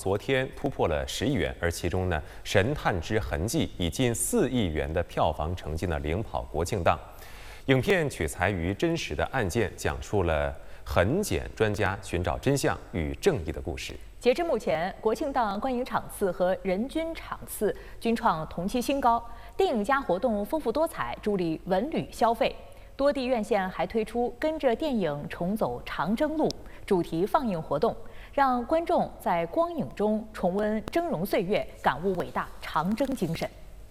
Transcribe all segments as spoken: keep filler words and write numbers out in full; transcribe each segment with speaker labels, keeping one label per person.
Speaker 1: 昨天突破了十亿元，而其中呢，《神探之痕迹》以近四亿元的票房成绩呢领跑国庆档。影片取材于真实的案件，讲述了痕检专家寻找真相与正义的故事。
Speaker 2: 截至目前，国庆档观影场次和人均场次均创同期新高，电影加活动丰富多彩，助力文旅消费。多地院线还推出“跟着电影重走长征路”主题放映活动，让观众在光影中重温峥嵘岁月，感悟伟大长征精神。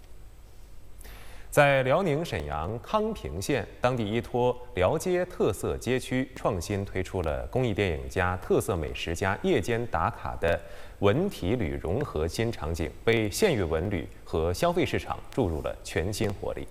Speaker 1: 在辽宁沈阳康平县，当地依托辽街特色街区，创新推出了公益电影加特色美食加夜间打卡的文体旅融合新场景，为县域文旅和消费市场注入了全新活力。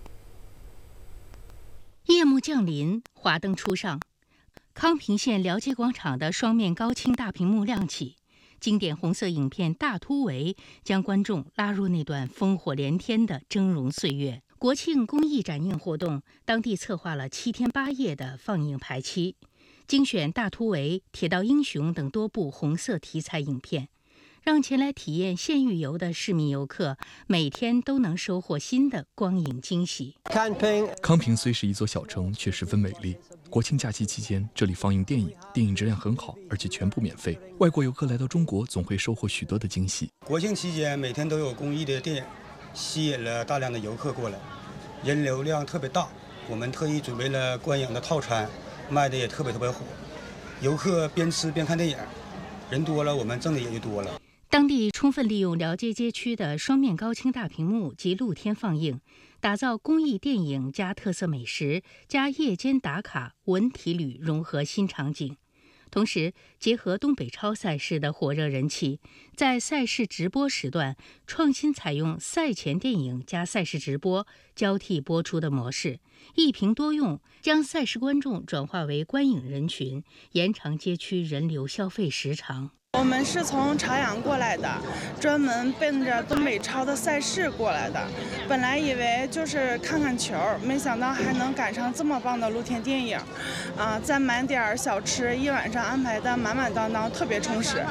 Speaker 3: 夜幕降临，华灯初上，康平县辽街广场的双面高清大屏幕亮起，经典红色影片《大突围》将观众拉入那段烽火连天的峥嵘岁月。国庆公益展映活动，当地策划了七天八夜的放映排期，精选《大突围》《铁道英雄》等多部红色题材影片，让前来体验县域游的市民游客每天都能收获新的光影惊喜。
Speaker 4: 康平虽是一座小城，却十分美丽。国庆假期期间，这里放映电影，电影质量很好，而且全部免费。外国游客来到中国，总会收获许多的惊喜。
Speaker 5: 国庆期间，每天都有公益的电影，吸引了大量的游客过来，人流量特别大。我们特意准备了观影的套餐，卖的也特别特别火。游客边吃边看电影，人多了，我们挣的也就多了。
Speaker 3: 当地充分利用辽街街区的双面高清大屏幕及露天放映，打造公益电影加特色美食加夜间打卡文体旅融合新场景，同时结合东北超赛事的火热人气，在赛事直播时段创新采用赛前电影加赛事直播交替播出的模式，一屏多用，将赛事观众转化为观影人群，延长街区人流消费时长。
Speaker 6: 我们是从朝阳过来的，专门奔着东北超的赛事过来的。本来以为就是看看球，没想到还能赶上这么棒的露天电影，啊，再买点小吃，一晚上安排的满满当当，特别充实。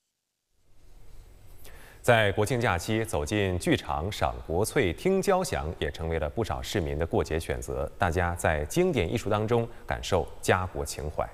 Speaker 1: 在国庆假期，走进剧场赏国粹、听交响，也成为了不少市民的过节选择。大家在经典艺术当中感受家国情怀。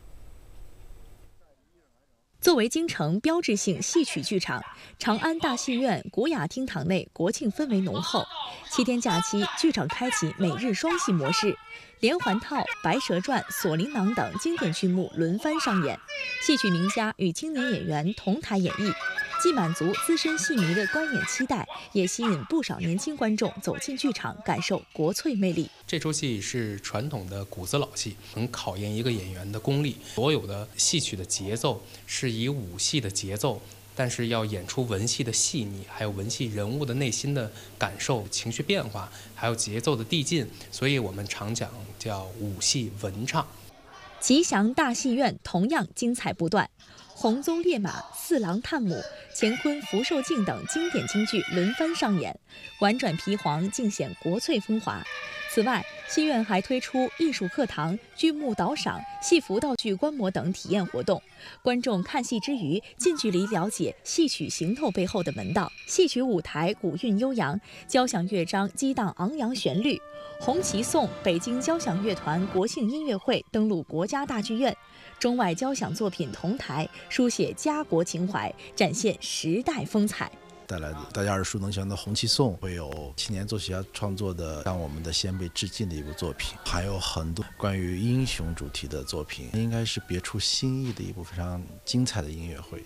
Speaker 2: 作为京城标志性戏曲剧场，长安大戏院古雅厅堂内国庆氛围浓厚。七天假期，剧场开启每日双戏模式，连环套、白蛇传、锁麟囊等经典剧目轮番上演，戏曲名家与青年演员同台演绎，既满足资深戏迷的观演期待，也吸引不少年轻观众走进剧场感受国粹魅力。
Speaker 7: 这出戏是传统的古字老戏，很考验一个演员的功力。所有的戏曲的节奏是以武戏的节奏，但是要演出文戏的细腻，还有文戏人物的内心的感受、情绪变化，还有节奏的递进，所以我们常讲叫武戏文唱。
Speaker 2: 吉祥大戏院同样精彩不断，红鬃烈马、四郎探母、乾坤福寿镜等经典京剧轮番上演，婉转皮黄尽显国粹风华。此外，戏院还推出艺术课堂、剧目导赏、戏服道具观摩等体验活动，观众看戏之余，近距离了解戏曲行头背后的门道。戏曲舞台古韵悠扬，交响乐章激荡昂扬旋律。红旗颂北京交响乐团国庆音乐会登陆国家大剧院，中外交响作品同台，书写家国情怀，展现时代风采。
Speaker 8: 带来的大家耳熟能详的《红旗颂》，会有青年作曲家创作的向我们的先辈致敬的一部作品，还有很多关于英雄主题的作品，应该是别出心意的一部非常精彩的音乐会。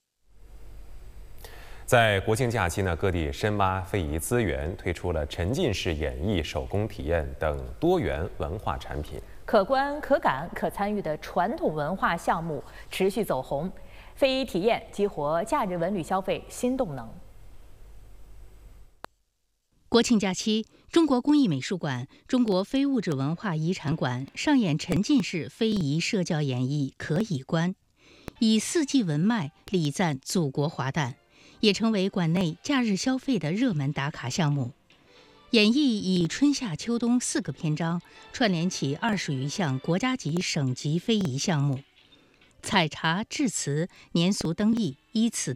Speaker 1: 在国庆假期呢，各地深挖非遗资源，推出了沉浸式演绎、手工体验等多元文化产品，
Speaker 2: 可观、可感、可参与的传统文化项目持续走红，非遗体验激活假日文旅消费新动能。
Speaker 3: 国庆假期，中国工艺美术馆、中国非物质文化遗产馆上演沉浸式非遗社教演绎《可以观》，以四季文脉礼赞祖国华诞，也成为馆内假日消费的热门打卡项目。演绎以春夏秋冬四个篇章串联起二十余项国家级、省级非遗项目，采茶、制瓷、年俗灯艺依次